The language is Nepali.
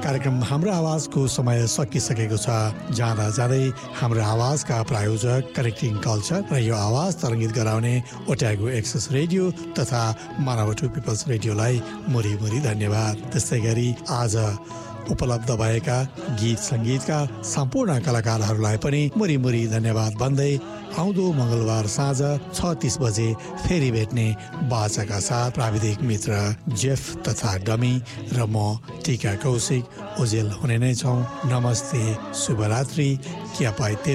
कार्यक्रम हाम्रो आवाजको समय सकिसकेको छ। जाँदा जाँदै हाम्रो आवाजका प्रायोजक कनेक्टिङ कल्चर र यो आवाज तरङ्गित गराउने ओट्यागो एक्सेस रेडियो तथा मानवटु पिपल्स रेडियोलाई मुरी धन्यवाद। त्यस्तै गरी आज उपलब्ध भएका गीत सङ्गीतका सम्पूर्ण कलाकारहरूलाई पनि मुरी धन्यवाद भन्दै आउँदो मङ्गलबार साँझ 6:30 बजे फेरि भेट्ने बाचाका साथ प्राविधिक मित्र जेफ तथा डमी र म टिका कौशिक ओजेल हुने नै छौँ। नमस्ते, शुभरात्रि, क्या पाइते।